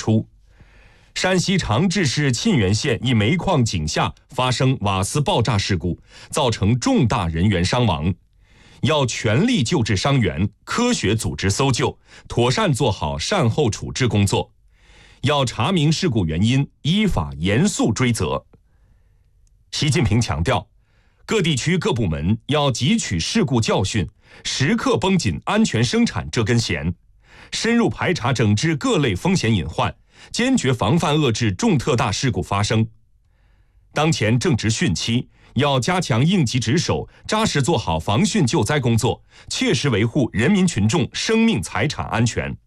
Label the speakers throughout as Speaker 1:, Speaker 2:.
Speaker 1: 出，山西长治市沁源县一煤矿井下发生瓦斯爆炸事故，造成重大人员伤亡，要全力救治伤员，科学组织搜救，妥善做好善后处置工作，要查明事故原因，依法严肃追责。习近平强调，各地区各部门要汲取事故教训，时刻绷紧安全生产这根弦，深入排查整治各类风险隐患，坚决防范遏制重特大事故发生。当前正值汛期，要加强应急值守，扎实做好防汛救灾工作，切实维护人民群众生命财产安全。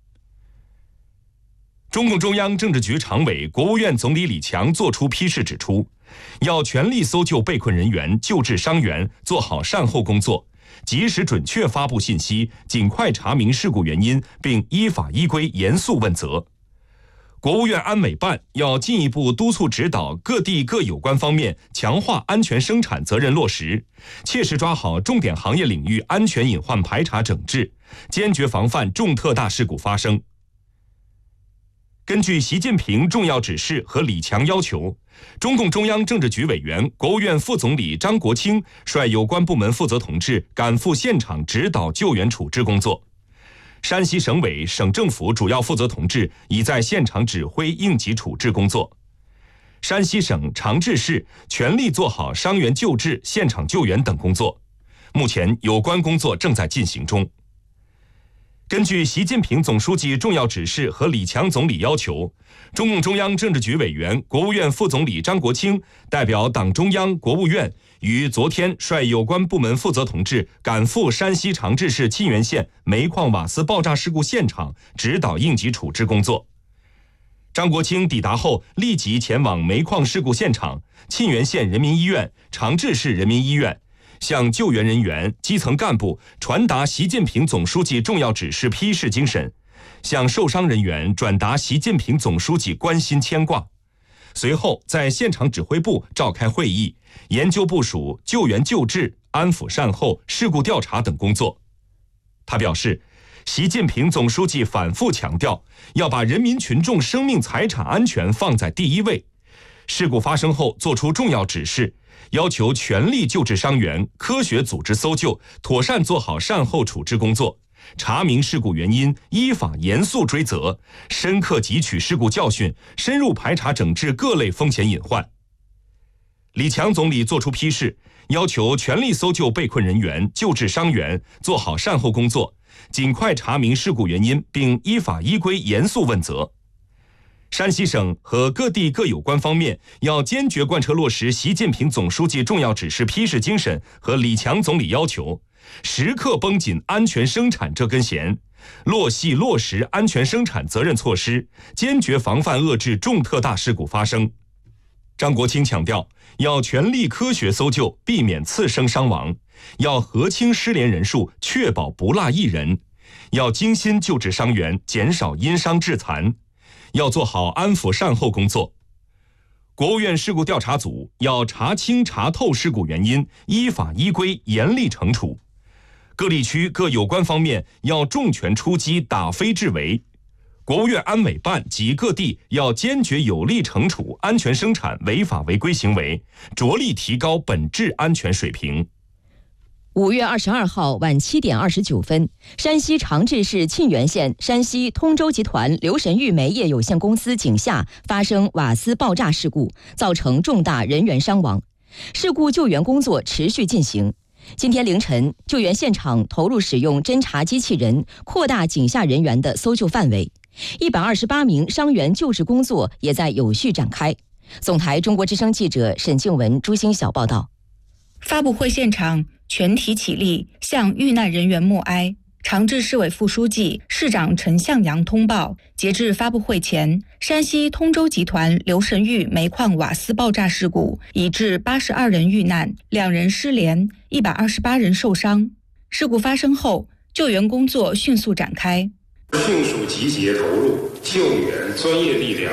Speaker 1: 中共中央政治局常委、国务院总理李强作出批示指出，要全力搜救被困人员，救治伤员，做好善后工作，及时准确发布信息，尽快查明事故原因，并依法依规严肃问责。国务院安委办要进一步督促指导各地各有关方面强化安全生产责任落实，切实抓好重点行业领域安全隐患排查整治，坚决防范重特大事故发生。根据习近平重要指示和李强要求，中共中央政治局委员、国务院副总理张国清率有关部门负责同志赶赴现场指导救援处置工作。山西省委、省政府主要负责同志已在现场指挥应急处置工作。山西省长治市全力做好伤员救治、现场救援等工作，目前有关工作正在进行中。根据习近平总书记重要指示和李强总理要求，中共中央政治局委员、国务院副总理张国清代表党中央、国务院于昨天率有关部门负责同志赶赴山西长治市沁源县煤矿瓦斯爆炸事故现场，指导应急处置工作。张国清抵达后，立即前往煤矿事故现场、沁源县人民医院、长治市人民医院，向救援人员、基层干部传达习近平总书记重要指示批示精神，向受伤人员转达习近平总书记关心牵挂。随后在现场指挥部召开会议，研究部署救援救治、安抚善后、事故调查等工作。他表示，习近平总书记反复强调，要把人民群众生命财产安全放在第一位。事故发生后作出重要指示，要求全力救治伤员，科学组织搜救，妥善做好善后处置工作，查明事故原因，依法严肃追责，深刻汲取事故教训，深入排查整治各类风险隐患。李强总理作出批示，要求全力搜救被困人员，救治伤员，做好善后工作，尽快查明事故原因，并依法依规严肃问责。山西省和各地各有关方面要坚决贯彻落实习近平总书记重要指示批示精神和李强总理要求，时刻绷紧安全生产这根弦，落细落实安全生产责任措施，坚决防范遏制重特大事故发生。张国清强调，要全力科学搜救，避免次生伤亡，要核清失联人数，确保不落一人，要精心救治伤员，减少因伤致残，要做好安抚善后工作。国务院事故调查组要查清查透事故原因，依法依规严厉惩处。各地区各有关方面要重拳出击，打非治为。国务院安委办及各地要坚决有力惩处安全生产违法违规行为，着力提高本质安全水平。
Speaker 2: 5月22号晚7点29分，山西长治市沁源县山西通州集团刘神玉煤业有限公司井下发生瓦斯爆炸事故，造成重大人员伤亡。事故救援工作持续进行。今天凌晨，救援现场投入使用侦察机器人，扩大井下人员的搜救范围。128名伤员救治工作也在有序展开。总台中国之声记者沈静文、朱星晓报道。
Speaker 3: 发布会现场，全体起立向遇难人员默哀。长治市委副书记、市长陈向阳通报，截至发布会前，山西通州集团刘神玉煤矿瓦斯爆炸事故已致82人遇难，2人失联，128人受伤。事故发生后，救援工作迅速展开，
Speaker 4: 迅速集结投入救援专业力量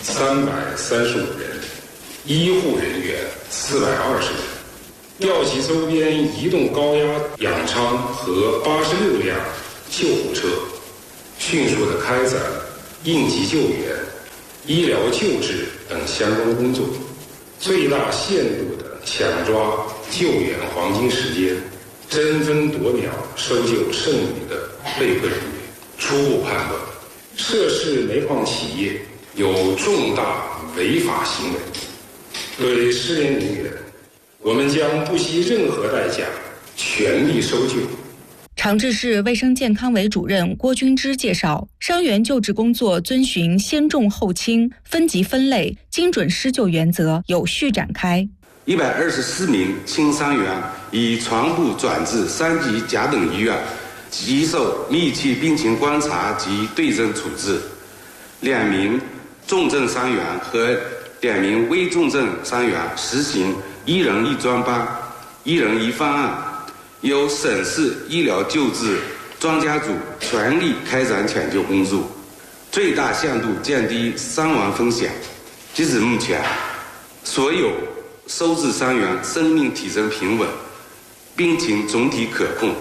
Speaker 4: 335人，医护人员420人，调集周边移动高压氧舱和86辆救护车，迅速地开展应急救援、 医疗救治等相关工作，最大限度地抢抓救援黄金时间，争分夺秒搜救剩余的被困人员。初步判断，涉事煤矿企业有重大违法行为，对失联人员，我们将不惜任何代价全力搜救。
Speaker 3: 长治市卫生健康委主任郭军之介绍，伤员救治工作遵循先重后轻、分级分类、精准施救原则，有序展开。
Speaker 5: 124名轻伤员已全部转至3级甲等医院，接受密切病情观察及对症处置。2名重症伤员和2名危重症伤员实行1人1专班、1人1方案，由省市医疗救治专家组全力开展抢救工作，最大限度降低伤亡风险。截至目前，所有收治伤员生命体征平稳，病情总体可控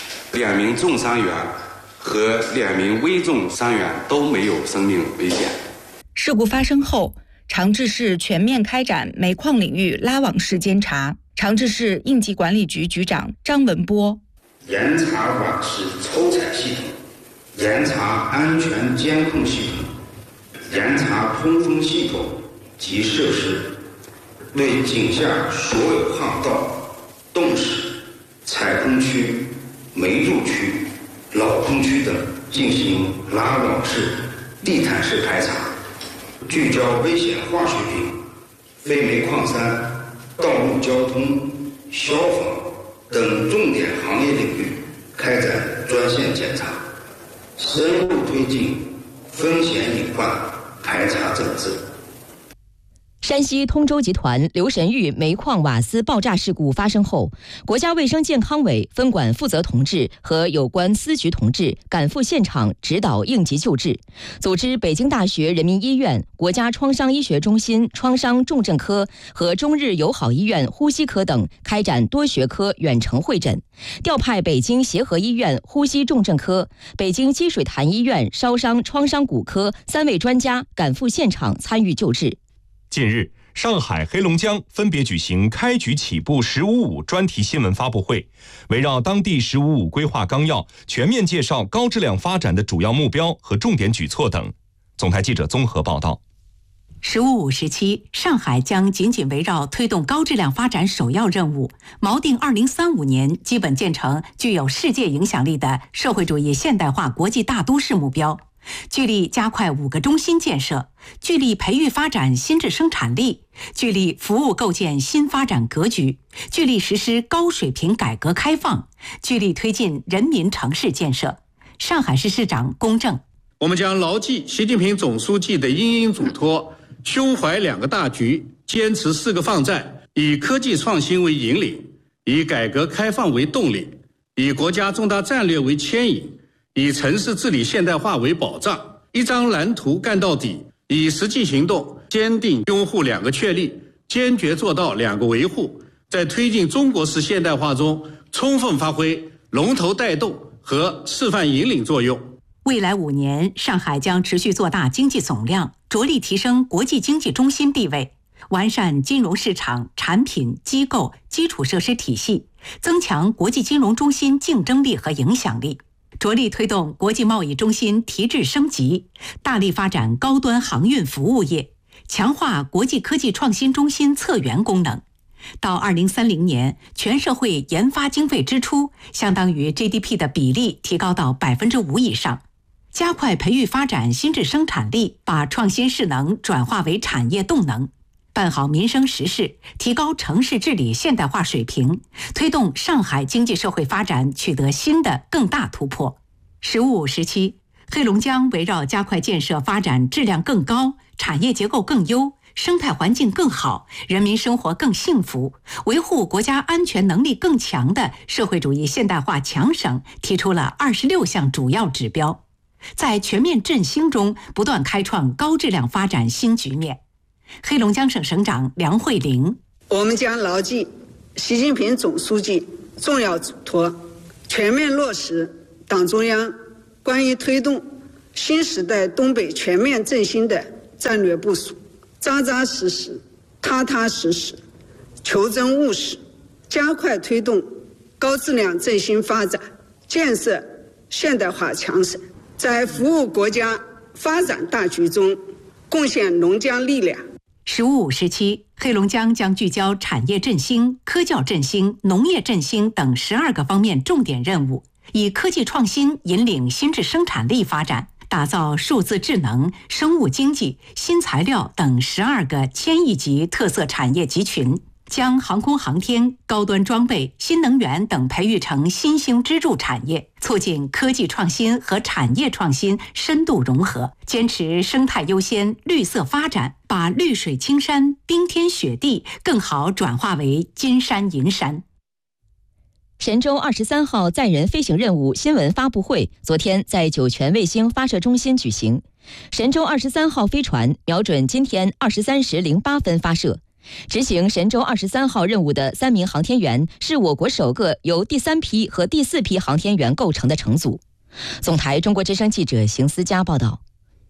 Speaker 5: ，2名重伤员和2名危重伤员都没有生命危险。
Speaker 3: 事故发生后，长治市全面开展煤矿领域拉网式监察。长治市应急管理局局长张文波：
Speaker 6: 严查网式抽采系统，严查安全监控系统，严查通风系统及设施，对井下所有巷道、洞室、采空区、煤入区、老空区等进行拉网式、地毯式排查，聚焦危险化学品、非煤矿山、道路交通、消防等重点行业领域开展专项检查，深入推进风险隐患排查整治。
Speaker 2: 山西通州集团刘神峪煤矿瓦斯爆炸事故发生后，国家卫生健康委分管负责同志和有关司局同志赶赴现场指导应急救治，组织北京大学人民医院、国家创伤医学中心创伤重症科和中日友好医院呼吸科等开展多学科远程会诊，调派北京协和医院呼吸重症科、北京积水潭医院烧伤创伤骨科3位专家赶赴现场参与救治。
Speaker 1: 近日，上海、黑龙江分别举行开局起步“十五五”专题新闻发布会，围绕当地“十五五”规划纲要，全面介绍高质量发展的主要目标和重点举措等。总台记者综合报道。
Speaker 7: “15·5”时期，上海将紧紧围绕推动高质量发展首要任务，锚定2035年基本建成具有世界影响力的社会主义现代化国际大都市目标。聚力加快5个中心建设，聚力培育发展新质生产力，聚力服务构建新发展格局，聚力实施高水平改革开放，聚力推进人民城市建设。上海市市长龚正：
Speaker 8: 我们将牢记习近平总书记的殷殷嘱托，胸怀2个大局，坚持4个放在，以科技创新为引领，以改革开放为动力，以国家重大战略为牵引，以城市治理现代化为保障，一张蓝图干到底，以实际行动坚定拥护2个确立，坚决做到2个维护，在推进中国式现代化中充分发挥龙头带动和示范引领作用。
Speaker 7: 未来5年，上海将持续做大经济总量，着力提升国际经济中心地位，完善金融市场、产品、机构、基础设施体系，增强国际金融中心竞争力和影响力，着力推动国际贸易中心提质升级，大力发展高端航运服务业，强化国际科技创新中心策源功能。到2030年，全社会研发经费支出相当于 GDP 的比例提高到5%以上。加快培育发展新质生产力，把创新势能转化为产业动能，办好民生实事，提高城市治理现代化水平，推动上海经济社会发展取得新的更大突破。15时期，黑龙江围绕加快建设发展质量更高、产业结构更优、生态环境更好、人民生活更幸福，维护国家安全能力更强的社会主义现代化强省提出了26项主要指标，在全面振兴中不断开创高质量发展新局面。黑龙江省省长梁慧玲：
Speaker 9: 我们将牢记习近平总书记重要嘱托，全面落实党中央关于推动新时代东北全面振兴的战略部署，扎扎实实、踏踏实实、求真务实，加快推动高质量振兴发展，建设现代化强省，在服务国家发展大局中贡献龙江力量。
Speaker 7: 15时期，黑龙江将聚焦产业振兴、科教振兴、农业振兴等12个方面重点任务，以科技创新引领新质生产力发展，打造数字智能、生物经济、新材料等12个千亿级特色产业集群，将航空航天、高端装备、新能源等培育成新兴支柱产业，促进科技创新和产业创新深度融合，坚持生态优先、绿色发展，把绿水青山、冰天雪地更好转化为金山银山。
Speaker 2: 神舟23号载人飞行任务新闻发布会昨天在酒泉卫星发射中心举行。神舟23号飞船瞄准今天23时08分发射。执行神舟23号任务的3名航天员是我国首个由第3批和第4批航天员构成的乘组。总台中国之声记者邢思佳报道。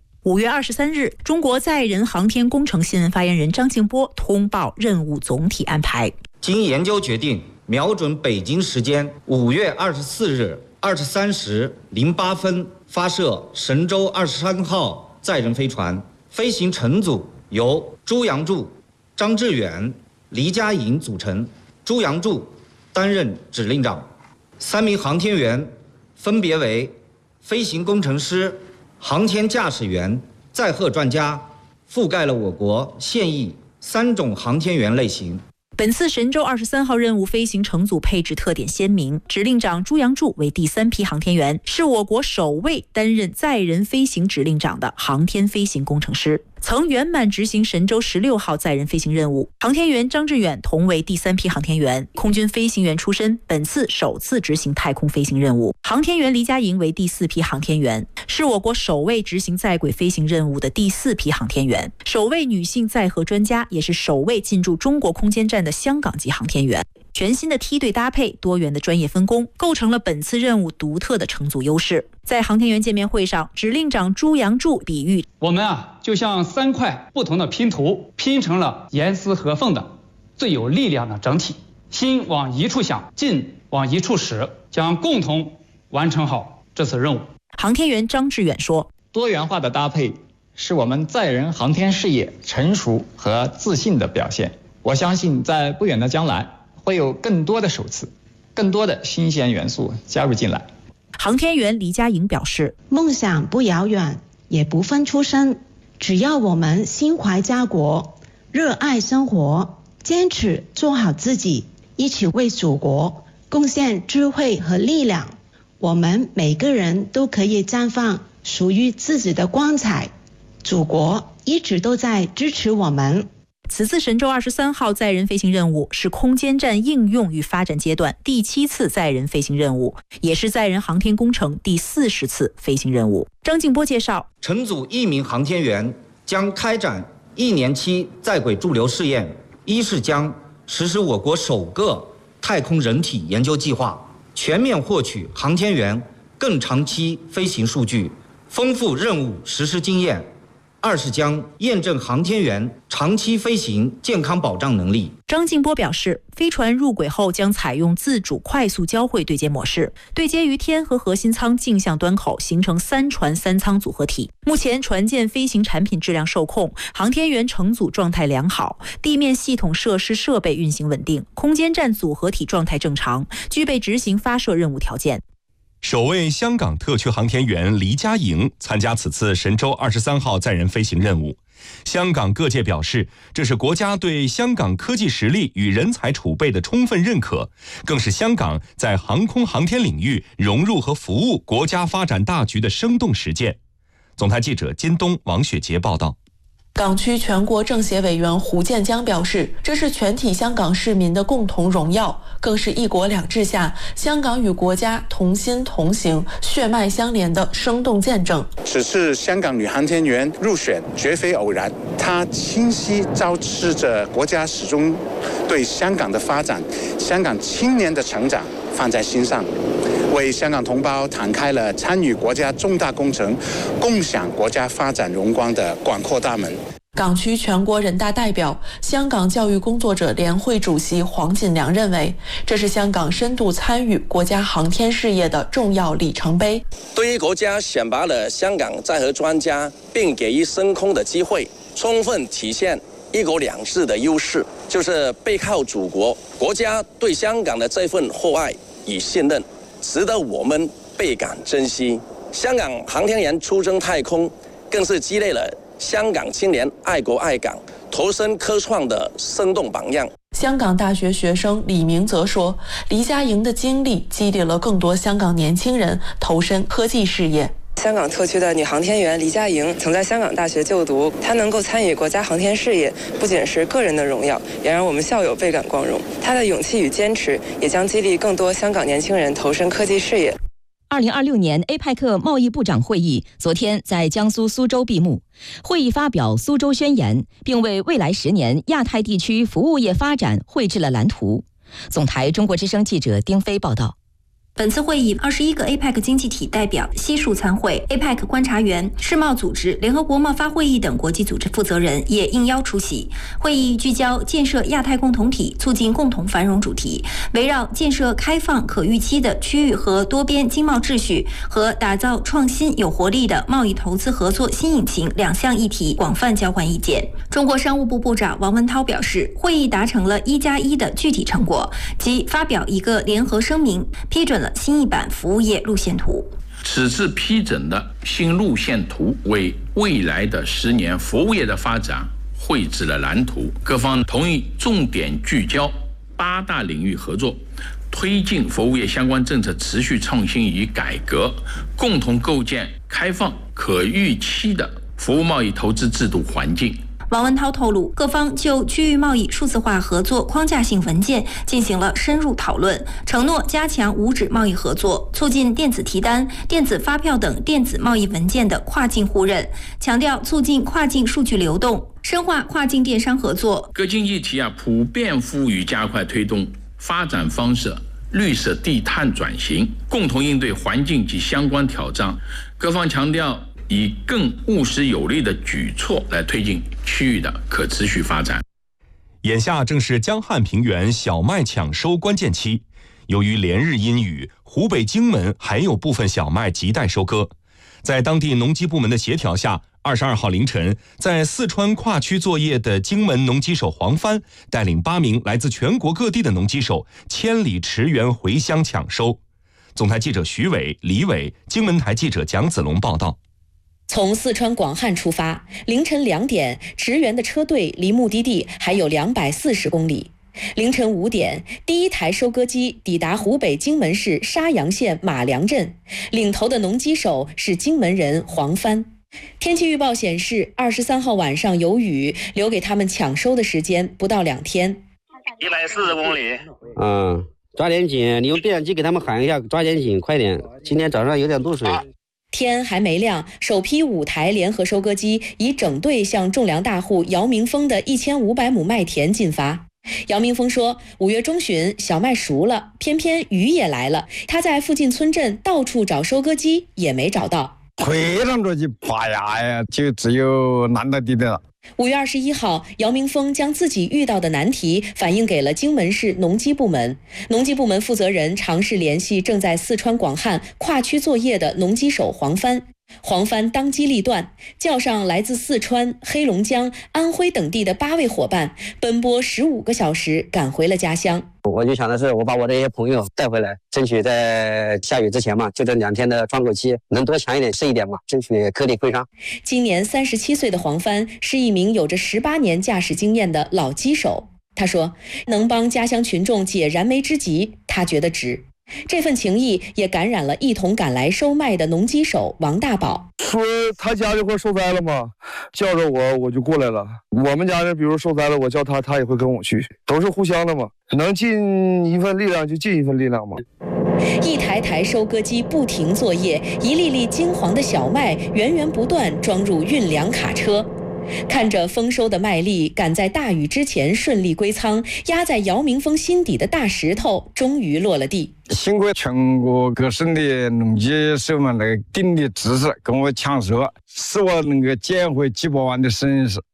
Speaker 10: 5月23日，中国载人航天工程新闻发言人张静波通报任务总体安排。
Speaker 11: 经研究决定，瞄准北京时间5月24日23时08分发射神舟23号载人飞船，飞行乘组由朱杨柱、张志远、黎佳颖组成，朱杨柱担任指令长，3名航天员分别为飞行工程师、航天驾驶员、载荷专家，覆盖了我国现役3种航天员类型。
Speaker 10: 本次神舟23号任务飞行乘组配置特点鲜明，指令长朱杨柱为第3批航天员，是我国首位担任载人飞行指令长的航天飞行工程师，曾圆满执行神舟16号载人飞行任务。航天员张志远同为第3批航天员，空军飞行员出身，本次首次执行太空飞行任务。航天员黎佳颖为第4批航天员，是我国首位执行在轨飞行任务的第4批航天员，首位女性载荷专家，也是首位进驻中国空间站的香港籍航天员。全新的梯队搭配、多元的专业分工，构成了本次任务独特的乘组优势。在航天员见面会上，指令长朱杨柱比喻，
Speaker 12: 我们就像3块不同的拼图，拼成了严丝合缝的最有力量的整体。心往一处想，劲往一处使，将共同完成好这次任务。
Speaker 10: 航天员张志远说，
Speaker 13: 多元化的搭配是我们载人航天事业成熟和自信的表现。我相信在不远的将来，会有更多的首次，更多的新鲜元素加入进来。
Speaker 10: 航天员黎佳颖表示，
Speaker 14: 梦想不遥远，也不分出身，只要我们心怀家国，热爱生活，坚持做好自己，一起为祖国贡献智慧和力量，我们每个人都可以绽放属于自己的光彩。祖国一直都在支持我们。
Speaker 10: 此次神舟23号载人飞行任务是空间站应用与发展阶段第7次载人飞行任务，也是载人航天工程第40次飞行任务。张静波介绍，
Speaker 11: 乘组1名航天员将开展1年期在轨驻留试验，一是将实施我国首个太空人体研究计划，全面获取航天员更长期飞行数据，丰富任务实施经验；二是将验证航天员长期飞行健康保障能力。
Speaker 10: 张静波表示，飞船入轨后将采用自主快速交会对接模式，对接于天和核心舱镜像端口，形成3船3舱组合体。目前船舰飞行产品质量受控，航天员乘组状态良好，地面系统设施设备运行稳定，空间站组合体状态正常，具备执行发射任务条件。
Speaker 1: 首位香港特区航天员黎佳颖参加此次神舟23号载人飞行任务。香港各界表示，这是国家对香港科技实力与人才储备的充分认可，更是香港在航空航天领域融入和服务国家发展大局的生动实践。总台记者金东、王雪杰报道。
Speaker 15: 港区全国政协委员胡建江表示，这是全体香港市民的共同荣耀，更是一国两制下香港与国家同心同行、血脉相连的生动见证。
Speaker 16: 此次香港女航天员入选绝非偶然，她清晰昭示着国家始终对香港的发展、香港青年的成长放在心上。 为香港同胞敞开了参与国家重大工程、共享国家发展荣光的广阔大门。
Speaker 15: 港区全国人大代表、香港教育工作者联会主席黄锦良认为，这是香港深度参与国家航天事业的重要里程碑。
Speaker 17: 对于国家选拔了香港在核专家，并给予升空的机会，充分体现一国两制的优势，就是背靠祖国，国家对香港的这份厚爱与信任，值得我们倍感珍惜。香港航天员出征太空，更是积累了香港青年爱国爱港、投身科创的生动榜样。
Speaker 15: 香港大学学生李明则说，黎家营的经历激励了更多香港年轻人投身科技事业。
Speaker 18: 香港特区的女航天员黎家营曾在香港大学就读，她能够参与国家航天事业，不仅是个人的荣耀，也让我们校友倍感光荣。她的勇气与坚持，也将激励更多香港年轻人投身科技事业。
Speaker 2: 2026年 APEC 贸易部长会议昨天在江苏苏州闭幕。会议发表苏州宣言，并为未来10年亚太地区服务业发展绘制了蓝图。总台中国之声记者丁飞报道。
Speaker 19: 本次会议，21个 APEC 经济体代表悉数参会 ，APEC 观察员、世贸组织、联合国贸发会议等国际组织负责人也应邀出席。会议聚焦建设亚太共同体、促进共同繁荣主题，围绕建设开放、可预期的区域和多边经贸秩序和打造创新有活力的贸易投资合作新引擎2项议题广泛交换意见。中国商务部部长王文涛表示，会议达成了1+1的具体成果，即发表一个联合声明，批准了新一版服务业路线图。
Speaker 20: 此次批准的新路线图为未来的10年服务业的发展绘制了蓝图，各方同意重点聚焦8大领域合作，推进服务业相关政策持续创新与改革，共同构建开放可预期的服务贸易投资制度环境。
Speaker 19: 王文涛透露，各方就区域贸易数字化合作框架性文件进行了深入讨论，承诺加强无纸贸易合作，促进电子提单、电子发票等电子贸易文件的跨境互认，强调促进跨境数据流动，深化跨境电商合作。
Speaker 20: 各经济体普遍呼吁加快推动发展方式绿色低碳转型，共同应对环境及相关挑战。各方强调以更务实有力的举措来推进区域的可持续发展。
Speaker 1: 眼下正是江汉平原小麦抢收关键期，由于连日阴雨，湖北荆门还有部分小麦亟待收割。在当地农机部门的协调下，22号凌晨，在四川跨区作业的荆门农机手黄帆带领8名来自全国各地的农机手千里驰援回乡抢收。总台记者徐伟、李伟，荆门台记者蒋子龙报道。
Speaker 2: 从四川广汉出发，凌晨2点，驰援的车队离目的地还有240公里。凌晨5点，第一台收割机抵达湖北荆门市沙洋县马良镇，领头的农机手是荆门人黄帆。天气预报显示，23号晚上有雨，留给他们抢收的时间不到2天。
Speaker 21: 140公里。
Speaker 22: 抓点紧，你用对讲机给他们喊一下，抓点紧，快点。今天早上有点露水。
Speaker 2: 天还没亮，首批5台联合收割机以整队向种粮大户姚明峰的1500亩麦田进发。姚明峰说，5月中旬小麦熟了，偏偏雨也来了，他在附近村镇到处找收割机也没找到。
Speaker 23: 推上着去拔呀，就只有难得地的了。
Speaker 2: 5月21号，姚明峰将自己遇到的难题反映给了荆门市农机部门。农机部门负责人尝试联系正在四川广汉跨区作业的农机手黄帆。黄帆当机立断，叫上来自四川、黑龙江、安徽等地的8位伙伴，奔波15个小时赶回了家乡。
Speaker 22: 我就想的是，我把我这些朋友带回来，争取在下雨之前嘛，就这2天的窗口期，能多抢一点是一点嘛，争取颗粒归商。
Speaker 2: 今年37岁的黄帆是一名有着18年驾驶经验的老机手。他说，能帮家乡群众解燃眉之急，他觉得值。这份情谊也感染了一同赶来收麦的农机手王大宝。
Speaker 23: 说他家这块受灾了嘛，叫着我就过来了。我们家人比如受灾了，我叫他，他也会跟我去，都是互相的嘛，能尽一份力量就尽一份力量嘛。
Speaker 2: 一台台收割机不停作业，一粒粒金黄的小麦源源不断装入运粮卡车。
Speaker 3: 看着丰收的麦粒赶在大雨之前顺利归仓，压在姚明峰心底的大石头终于落了地。
Speaker 4: 辛苦全国各省的农机手们鼎力支持，跟我抢收，使我能够捡回几百万的损失。